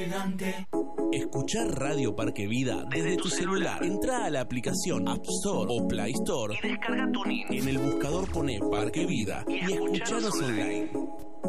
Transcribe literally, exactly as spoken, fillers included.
Escuchar Radio Parque Vida desde tu celular. Entra a la aplicación App Store o Play Store y descarga TuneIn. En el buscador pone Parque Vida y, y escuchanos online.